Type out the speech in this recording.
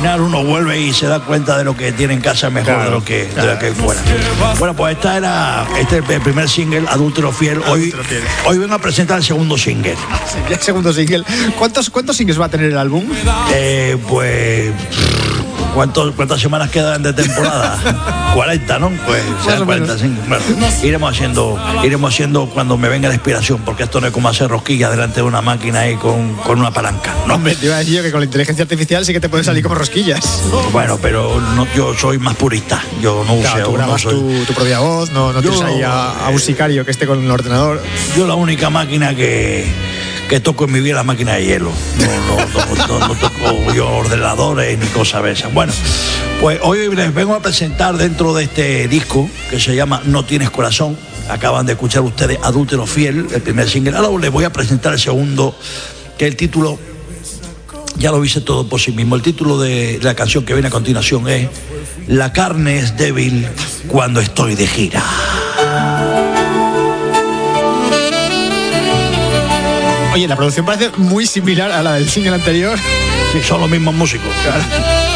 final uno vuelve y se da cuenta de lo que tiene en casa mejor, claro, de lo que fuera. Bueno, pues este es el primer single, Adúltero Fiel. Hoy vengo a presentar el segundo single. El segundo single. ¿Cuántos singles va a tener el álbum? Pues... ¿Cuántas semanas quedan de temporada? 40, ¿no? Pues sean 45. Bueno, iremos haciendo cuando me venga la inspiración, porque esto no es como hacer rosquillas delante de una máquina ahí con una palanca, ¿no? Hombre, te iba a decir yo que con la inteligencia artificial sí que te pueden salir como rosquillas. Bueno, pero no, yo soy más purista. Yo no claro, tú grabas tu propia voz, no tienes ahí a un sicario que esté con el ordenador. Yo la única máquina que toco en mi vida es la máquina de hielo. No toco yo ordenadores ni cosas de esas. Bueno, pues hoy les vengo a presentar dentro de este disco que se llama No Tienes Corazón. Acaban de escuchar ustedes Adúltero Fiel, el primer single. Ahora les voy a presentar el segundo, que el título ya lo hice todo por sí mismo. El título de la canción que viene a continuación es La carne es débil cuando estoy de gira. Oye, la producción parece muy similar a la del single anterior. Sí, son los mismos músicos. Claro.